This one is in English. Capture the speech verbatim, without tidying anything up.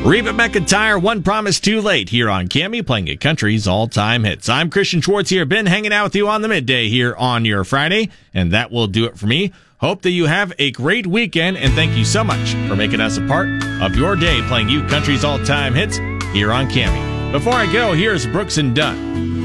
Reba McEntire, One Promise Too Late, here on Cammy, playing a country's all-time hits. I'm Christian Schwartz here, been hanging out with you on the midday here on your Friday, and that will do it for me. Hope that you have a great weekend, and thank you so much for making us a part of your day, playing you country's all-time hits here on Cammy. Before I go, here's Brooks and Dunn.